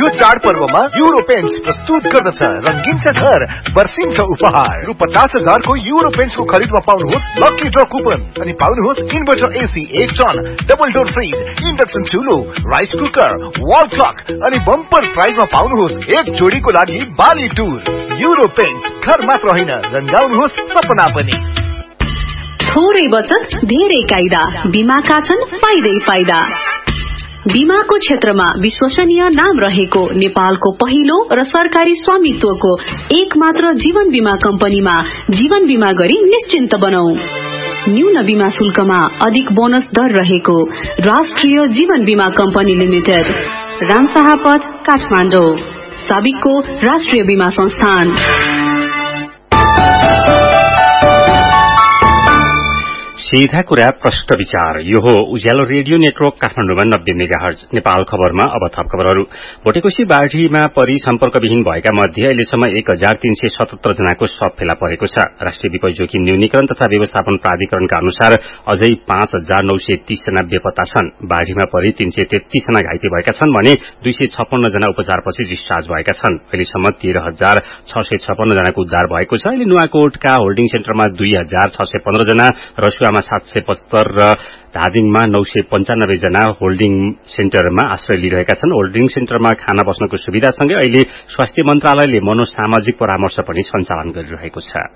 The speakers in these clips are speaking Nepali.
यो चाडपर्वमा युरो पेन्ट्स प्रस्तुत गर्दछ रंगीन छ घर बर्सिन्छ उपहार रु 50,000 को युरो पेन्ट्स को खरीदमा पाउनुहोस् लकी ड्र कुपन अनि पाउनुहोस् inverter AC 1 ton double door fridge induction चुलो rice cooker wall clock अनि बम्पर प्राइजमा पाउनुहोस् एक जोडीको लागि बाली टुर युरो पेन्ट्स घर मात्र होइन रंगाउनुहोस् सपना पनि थोरै बचत धेरै कायदा बीमाका छन् फाइदै फाइदा बीमाको क्षेत्रमा विश्वसनीय नाम रहेको नेपालको पहिलो र सरकारी स्वामित्वको एक मात्र जीवन बीमा कम्पनीमा जीवन बीमा गरी निश्चिन्त बनाऊ न्यून बीमा शुल्कमा अधिक बोनस दर रहेको राष्ट्रिय जीवन बीमा कम्पनी लिमिटेड रामशाहपथ काठमाडौँ साबिकको राष्ट्रिय बीमा संस्थान सीधा कुरा प्रश्न विचार यो हो उज्यालो रेडियो नेटवर्क काठमाडौँमा 90 मेगाहर्ज नेपाल खबरमा अब थप खबरहरू भोटेकोशी बाढ़ीमा परि सम्पर्कविहीन भएका मध्ये अहिलेसम्म 1377 जनाको शव फेला परेको छ राष्ट्रिय विपद जोखिम न्यूनीकरण तथा व्यवस्थापन प्राधिकरणका अनुसार अझै 5930 जना बेपत्ता छन् बाढ़ीमा परि 333 जना घाइते भएका छन् भने 256 जना उपचारपछि डिस्चार्ज भएका छन् अहिलेसम्म 13656 जनाको उद्धार भएको छ अहिले नुवाकोटका होल्डिङ सेन्टरमा 2615 जना रसुवामा 775 र धादिङमा 995 जना होल्डिङ सेन्टरमा आश्रय लिइरहेका छन् होल्डिङ सेन्टरमा खाना बस्नको सुविधासँगै अहिले स्वास्थ्य मन्त्रालयले मनोसामाजिक परामर्श पनि सञ्चालन गरिरहेको छ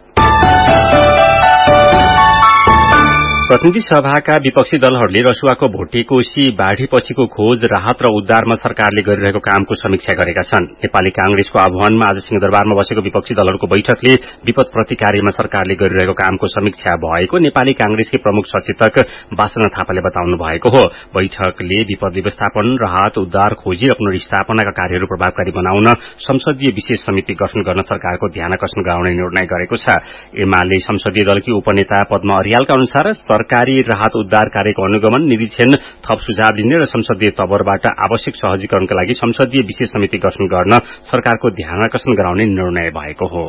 प्रतिनिधि सभाका विपक्षी दलहरूले रसुवाको भोटेकोशी बाढ़ीपछिको खोज राहत र उद्धारमा सरकारले गरिरहेको कामको समीक्षा गरेका छन् नेपाली कांग्रेसको आह्वानमा आज सिंहदरबारमा बसेको विपक्षी दलहरूको बैठकले विपद प्रतिकार्यमा सरकारले गरिरहेको कामको समीक्षा भएको नेपाली कांग्रेसकी प्रमुख सचेतक वासना थापाले बताउनु भएको हो बैठकले विपद व्यवस्थापन राहत उद्धार खोजी र पुनर्स्थापनाका कार्यहरू प्रभावकारी बनाउन संसदीय विशेष समिति गठन गर्न सरकारको ध्यानाकर्षण गराउने निर्णय गरेको छ एमाले संसदीय दलकी उपनेता पद्म अर्यालका अनुसार सरकारी राहत उद्धार कार्यको अनुगमन निरीक्षण थप सुझाव दिने र संसदीय तवरबाट आवश्यक सहजीकरणका लागि संसदीय विशेष समिति गठन गर्न सरकारको ध्यानाकर्षण गराउने निर्णय भएको हो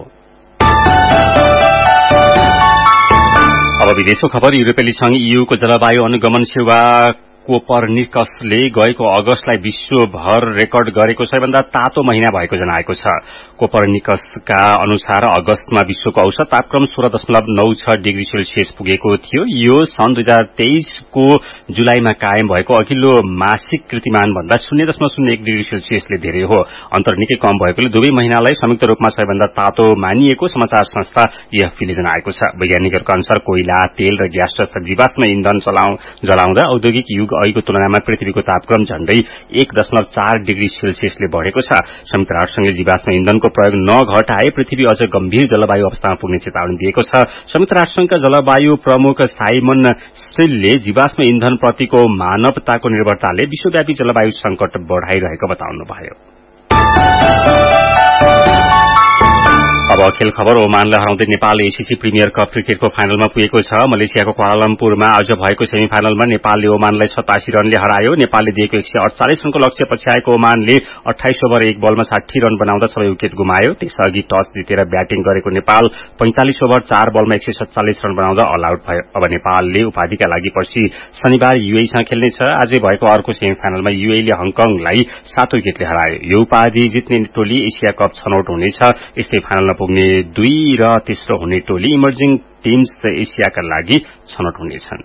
अब विदेशको खबर युरोपेली संघ ईयूको जलवायु अनुगमन सेवा कोपरनिकसले गएको अगस्तलाई विश्वभर रेकर्ड गरेको सबैभन्दा तातो महिना भएको जनाएको छ कोपरनिकसका अनुसार अगस्तमा विश्वको औसत तापक्रम 16.96 डिग्री सेल्सियस पुगेको थियो यो सन् 2023 को जुलाईमा कायम भएको अघिल्लो मासिक कीर्तिमान भन्दा 0.01 डिग्री सेल्सियसले धेरै हो अन्तर निकै कम भएकोले दुवै महिनालाई संयुक्त रूपमा सबैभन्दा तातो मानिएको समाचार संस्था एएफपीले जनाएको छ वैज्ञानिकहरूका अनुसार कोइला तेल र ग्यास जस्ता जीवाश्म इन्धन जलाउँदा औद्योगिक युग अहिलेको तुलनामा पृथ्वीको तापक्रम झण्डै 1.4 डिग्री सेल्सियसले बढ़ेको छ संयुक्त राष्ट्रसंघले जीवाश्म इन्धनको प्रयोग नघटाए पृथ्वी अझ गम्भीर जलवायु अवस्थामा पुग्ने चेतावनी दिएको छ संयुक्त राष्ट्रसंघका जलवायु प्रमुख साइमन स्टिलले जीवाश्म इन्धन प्रतिको मानवताको निर्भरताले विश्वव्यापी जलवायु संकट बढ़ाइरहेको बताउनुभयो अब खेल खबर ओमानलाई हराउँदै नेपाल एसीसी प्रिमियर कप क्रिकेटको फाइनलमा पुगेको छ मलेसियाको क्वालालम्पुरमा आज भएको सेमी फाइनलमा नेपालले ओमानलाई 87 रनले हरायो नेपालले दिएको 148 रनको लक्ष्य पछ्याएको ओमानले 28 ओभर 1 बलमा 60 रन बनाउँदा सबै विकेट गुमायो त्यसअघि टस जितेर ब्याटिङ गरेको नेपाल 45 ओभर 4 बलमा 147 रन बनाउँदा अल आउट भयो अब नेपालले उपाधिका लागि पर्सि शनिबार यूएईसँग खेल्नेछ आजै भएको अर्को सेमी फाइनलमा यूएईले हङकङलाई 7 विकेटले हरायो यो उपाधि जित्ने टोली एसिया कप छनौट हुनेछ यस्तै फाइनलमा पुग्ने 2 र तेस्रो हुने टोली इमर्जिङ टिम्स एसियाका लागि छनौट हुनेछन्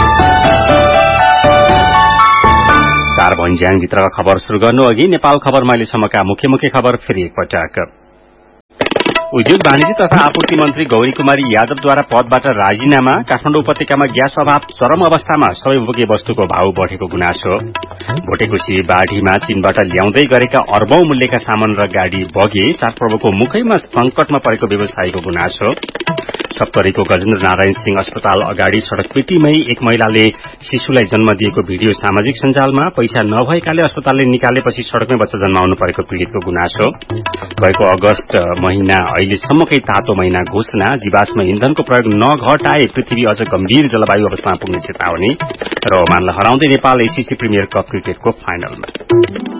4 भन्ज्याङभित्रका खबर शुरू गर्नु अघि नेपाल खबरमा अहिलेसम्मका मुख्य खबर फेरि एकपटक उद्योग वाणिज्य तथा आपूर्ति मन्त्री गौरी कुमारी यादवद्वारा पदबाट राजीनामा काठमाडौँ उपत्यकामा ग्यास अभाव चरम अवस्थामा सबै उपभोग्य वस्तुको भाव बढ़ेको गुनासो भोटेकोशी बाढ़ीमा चीनबाट ल्याउँदै गरेका अर्बौं मूल्यका सामान र गाड़ी बगे चाडपर्वको मुखैमा संकटमा परेको व्यवसायीको गुनासो सप्तरीको गजेन्द्र नारायण सिंह अस्पताल अगाडि सड़कपेटीमै एक महिलाले शिशुलाई जन्म दिएको भिडियो सामाजिक सञ्जालमा पैसा नभएकाले अस्पतालले निकालेपछि सड़कमै बच्चा जन्माउनु परेको पीड़ितको गुनासो गएको अगस्त महिना अहिलेसम्मकै तातो महिना घोषणा जीवाश्म इन्धनको प्रयोग नघटाए पृथ्वी अझ गम्भीर जलवायु अवस्थामा पुग्ने चेतावनी र ओमानलाई हराउँदै नेपाल एसीसी प्रिमियर कप क्रिकेटको फाइनलमा